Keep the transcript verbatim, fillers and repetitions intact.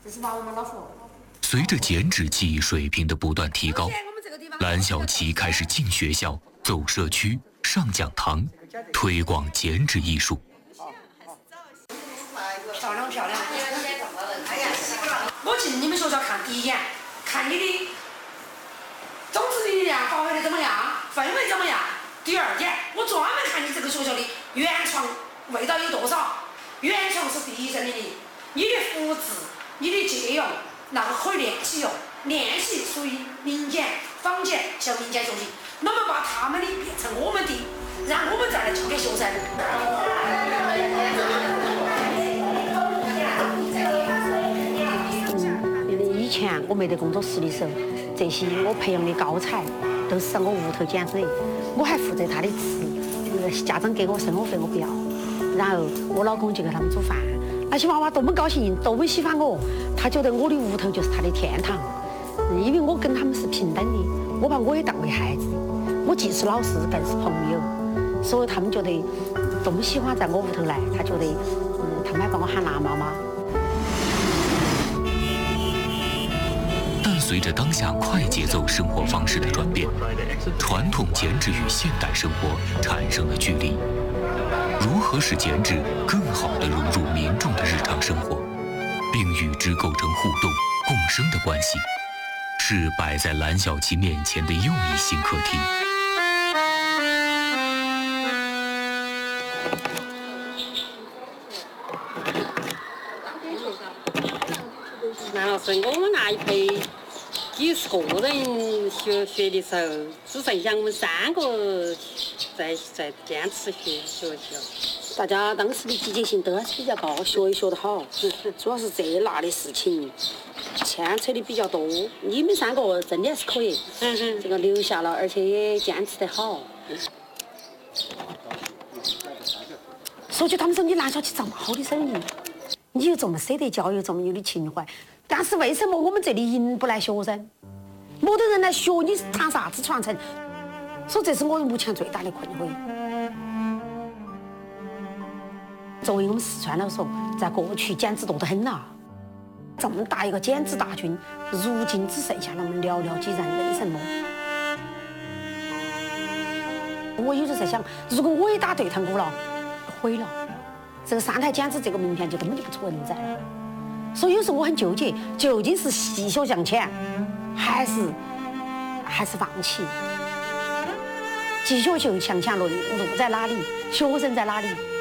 这是我们老佛。 随着减脂记忆水平的不断提高，蓝小琪开始进学校、走社区、上讲堂，推广减脂艺术。 漂亮漂亮！我进你们学校看第一眼，看你的种植力量发挥的怎么样，氛围怎么样。第二点，我专门看你这个学校的原创味道有多少。原创是第一证明的，你的复制、你的借用，那个可以练习用。练习属于民间、坊间向民间学习，那么把他们的变成我们的，让我们再来教给学生。 以前我没得工作室的时候，这些我培养的高材都是在我屋头减脂的，我还负责他的吃，家长给我生活费我不要，然后我老公就给他们煮饭，那些娃娃多么高兴，多么喜欢我，他觉得我的屋头就是他的天堂。因为我跟他们是平等的，我把我也当为孩子，我既是老师更是朋友，所以他们觉得多么喜欢在我屋头来，他觉得，嗯，他们还把我喊辣妈妈。 但随着当下快节奏生活方式的转变，传统减脂与现代生活产生了距离。如何使减脂更好地融入民众的日常生活，并与之构成互动共生的关系，是摆在蓝小琪面前的又一新课题。 蓝老师，我们那一辈几十个人学学的时候，只剩下我们三个在在坚持学学习了。 大家当时的积极性都还是比较高，学也学得好，主要是这那的事情牵扯的比较多。你们三个真的是可以，嗯嗯，这个留下了，而且也坚持得好。说句他们说你蓝小琪这么好的生意，你又这么舍得教，又这么有的情怀，但是为什么我们这里引不来学生？没得人来学，你谈啥子传承？所以这是我目前最大的困惑。作为我们四川来说，在过去减脂多得很呐，这么大一个减脂大军，如今只剩下那么寥寥几人，为什么？我有时候在想，如果我也打对头鼓了，毁了，这个上台减脂这个名片就根本就不存在了。所以有时候我很纠结，究竟是细学向前，还是还是放弃？继续就向前路路在哪里？学生在哪里？